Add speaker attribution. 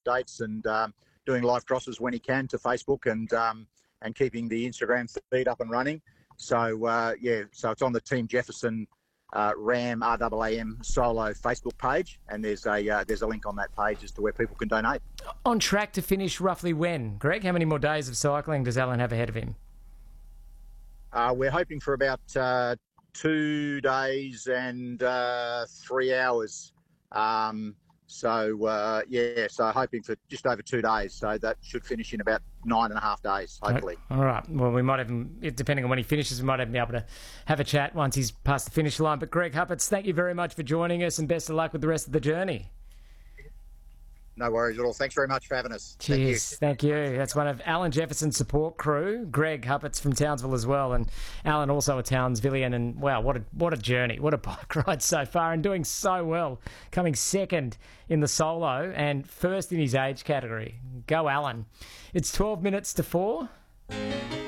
Speaker 1: updates and doing live crosses when he can to Facebook and keeping the Instagram feed up and running. So, so it's on the Team Jefferson RAM RAAM solo Facebook page, and there's a link on that page as to where people can donate.
Speaker 2: On track to finish roughly when, Greg? How many more days of cycling does Alan have ahead of him?
Speaker 1: We're hoping for about 2 days and 3 hours. So hoping for just over 2 days. So that should finish in about 9.5 days, hopefully.
Speaker 2: All right. Well, we might even, depending on when he finishes, we might even be able to have a chat once he's past the finish line. But Greg Hupperts, thank you very much for joining us, and best of luck with the rest of the journey.
Speaker 1: No worries at all. Thanks very much for having us.
Speaker 2: Cheers. Thank you. That's one of Alan Jefferson's support crew, Greg Hupperts from Townsville as well, and Alan also a Townsvillian. And wow, what a journey, what a bike ride so far, and doing so well, coming second in the solo and first in his age category. Go Alan. It's 12 minutes to 4.